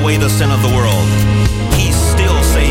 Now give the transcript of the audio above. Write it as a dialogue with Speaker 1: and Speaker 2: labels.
Speaker 1: away the sin of the world. He still saves